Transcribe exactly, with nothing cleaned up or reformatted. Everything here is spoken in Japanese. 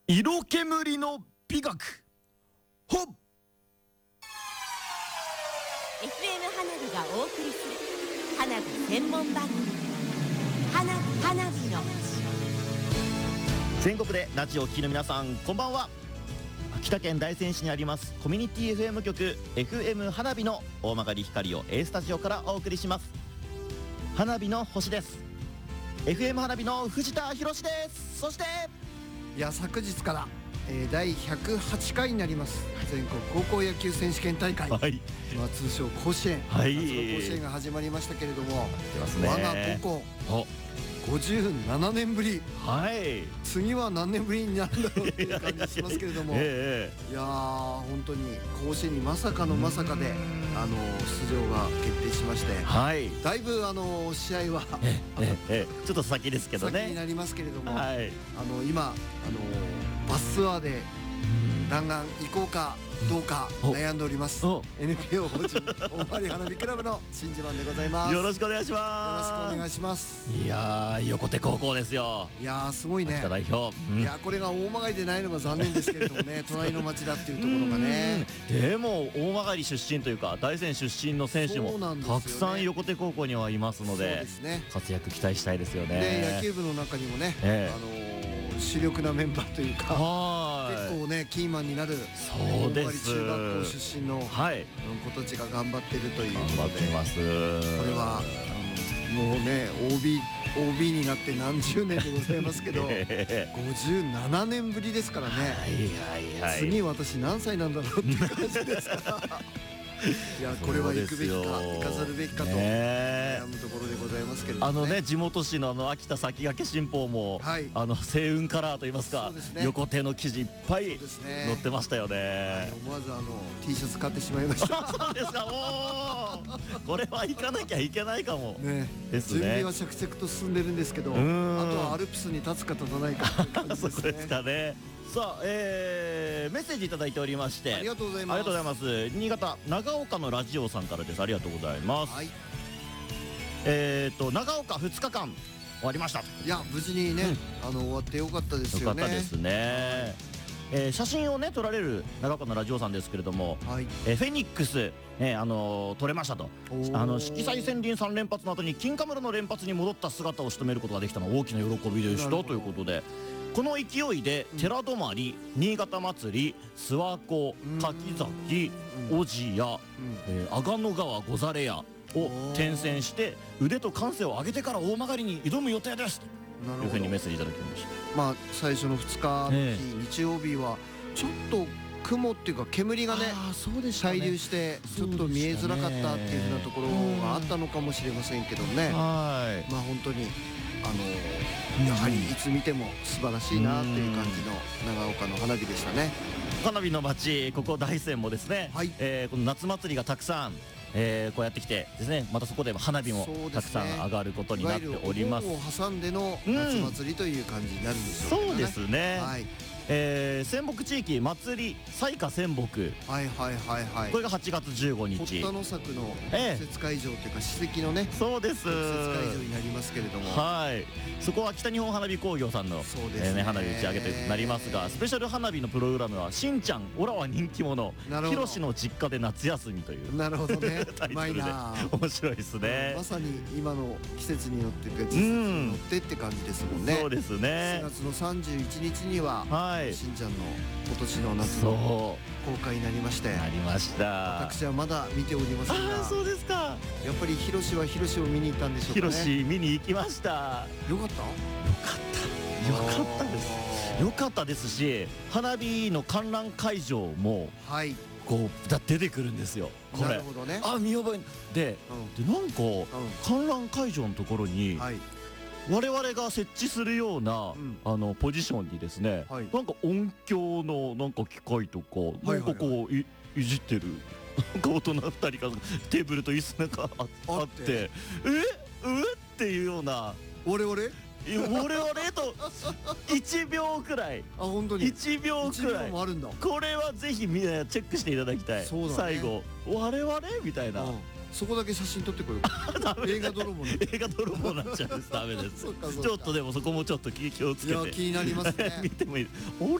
色煙の美学。ほっエフエム 花火がお送りする花火専門番組花花火の全国でラジオを聴きの皆さん、こんばんは。秋田県大仙市にありますコミュニティ エフエム 局 エフエム 花火の大曲光を A スタジオからお送りします。花火の星です。 エフエム 花火の藤田博です。そしていや昨日から、えー、だいひゃくはちかいになります全国高校野球選手権大会、 はい、 まあ、通称甲子園、 はい、 夏の甲子園が始まりましたけれども、 ね、 我が高校ごじゅうななねんぶり、 はい、 次は何年ぶりになるんだろうっていう感じしますけれどもええ、 いやー本当に甲子園にまさかのまさかであの出場が決定しまして、 はい、 だいぶあの試合はええええちょっと先ですけどね、 先になりますけれども、 はい、 あの今あのバスツアーで弾丸行こうかどうか悩んでおります。 エヌピーオー 法人大曲花火クラブの新次郎でございます。 よろしくお願いします。 よろしくお願いします。 いやー横手高校ですよ。 いやーすごいね、 秋田代表、うん、いやこれが大曲でないのが残念ですけれどもね隣の町だっていうところがねでも大曲出身というか大仙出身の選手もたくさん横手高校にはいますの で, で、ね、活躍期待したいですよね。 で野球部の中にもね、ええ、あのー主力なメンバーというか結構ねキーマンになるそうです、 中学校出身の子たちが頑張ってるということで、 頑張ってます。これはもうね オービー, オービー になって何十年でございますけどごじゅうななねんぶりですからね、はいはいはい、次私何歳なんだろうっていう感じですからいやこれは行くべきか行かざるべきかと悩むところでございますけれども、ね、 あのね地元紙のあの秋田先駆け新報も、はい、あの星雲カラーといいますか、ね、横手の記事いっぱい載ってましたよね。はい、 思わずあの T シャツ買ってしまいましたそうですか。おーこれは行かなきゃいけないかも、 ね、ですね。準備は着々と進んでるんですけど、あとはアルプスに立つか立たないかっていう感じですね。 そうですかね。さあ、えー、メッセージいただいておりまして、 ありがとうございます。 ありがとうございます。新潟長岡のラジオさんからです。ありがとうございます。はい、えっと長岡ふつかかん終わりました。 いや無事にね、うん、あの終わってよかったですよね。 よかったですね。えー、写真をね撮られる長岡のラジオさんですけれども、はい、えー、フェニックス、ね、あのー、撮れましたと。あの色彩戦輪さん連発の後に金カムラの連発に戻った姿を仕留めることができたのは大きな喜びでしたということで、この勢いで寺泊、新潟祭り、諏訪湖、柿崎、小千谷、えー、阿賀野川ござれ屋を転戦して腕と感性を上げてから大曲に挑む予定ですというふうにメッセージいただきました。 まあ最初のふつかの日、えー、日曜日はちょっと雲っていうか煙がね滞留してちょっと見えづらかったっていうふうなところがあったのかもしれませんけどね。はい、まあ本当にあのやはりいつ見ても素晴らしいなという感じの長岡の花火でしたね。 花火の街ここ大仙もですね、はい、えー、この夏祭りがたくさん、えー、こうやってきてですね、またそこで花火もたくさん上がることになっております。 いわゆるお盆を挟んでの夏祭りという感じになるんでしょうかね。 そうですね。はい、えー、仙北地域祭り彩花仙北、 はいはいはいはい、 これがはちがつじゅうごにち、 堀田の作の施設会場というか史跡のね、 そうです、施設会場になりますけれども、 はい、そこは北日本花火工業さんの、えーね、花火打ち上げとなりますが、スペシャル花火のプログラムはしんちゃんオラは人気者ひろしの実家で夏休みという、 なるほどねタイトルで面白いですね。 まさに今の季節によって季節に乗ってって感じですもんね。 そうですね。 しがつのさんじゅういちにちには、はい、しんちゃんの今年の夏の公開になりまして、 なりました。 私はまだ見ておりませんが、 あ、そうですか。 やっぱりひろしはひろしを見に行ったんでしょうかね。 ひろし見に行きました。 よかった？ よかった。よかったです。よかったですし、花火の観覧会場も、はい、こうだ出てくるんですよ。これ。なるほどね。あ、見覚えで、うん、でなんか、うん、観覧会場のところに。はい、我々が設置するような、うん、あのポジションにですね、はい、なんか音響のなんか機械とかなんかこう い, いじってるなんか大人ふたりがテーブルと椅子なんか あ, あってええっていうような我々 我々といちびょうくらい、 あ、本当にいちびょうくらいもあるんだ。 これはぜひみんなチェックしていただきたい。そうだ、ね、最後我々みたいな、うん、 そこだけ写真撮ってこよう。映画泥棒映画泥棒になっちゃうんです。ダメです。ちょっとでもそこもちょっと気をつけて、 いや気になりますね見てもいい。